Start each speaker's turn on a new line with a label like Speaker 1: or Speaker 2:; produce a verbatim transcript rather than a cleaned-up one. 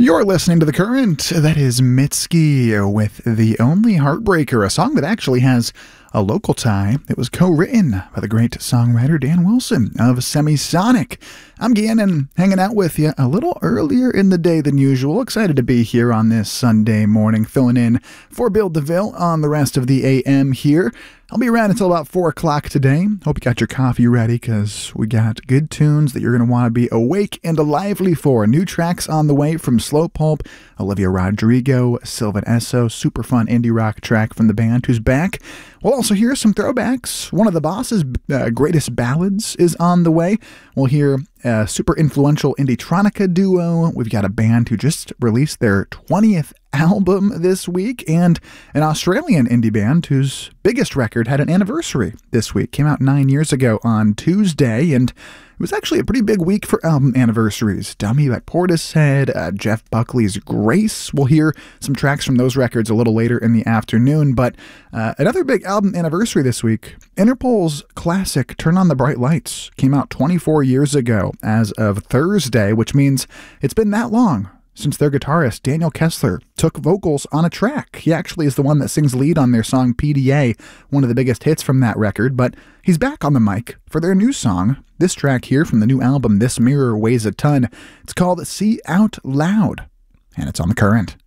Speaker 1: You're listening to The Current. That is Mitski with The Only Heartbreaker, a song that actually has a local tie. It was co-written by the great songwriter Dan Wilson of Semisonic. I'm Gannon, hanging out with you a little earlier in the day than usual. Excited to be here on this Sunday morning, filling in for Bill DeVille on the rest of the A M here. I'll be around until about four o'clock today. Hope you got your coffee ready, because we got good tunes that you're going to want to be awake and lively for. New tracks on the way from Slow Pulp, Olivia Rodrigo, Sylvan Esso, super fun indie rock track from the band who's back. We'll also hear some throwbacks. One of the Boss's uh, greatest ballads is on the way. We'll hear a super influential indie-tronica duo. We've got a band who just released their twentieth album this week, and an Australian indie band whose biggest record had an anniversary this week. Came out nine years ago on Tuesday, and it was actually a pretty big week for album anniversaries. Dummy by Portishead, uh, Jeff Buckley's Grace. We'll hear some tracks from those records a little later in the afternoon, but uh, another big album anniversary this week. Interpol's classic Turn on the Bright Lights came out twenty-four years ago as of Thursday, which means it's been that long since their guitarist, Daniel Kessler, took vocals on a track. He actually is the one that sings lead on their song P D A, one of the biggest hits from that record, but he's back on the mic for their new song. This track here from the new album, This Mirror Weighs a Ton. It's called See Out Loud, and it's on The Current.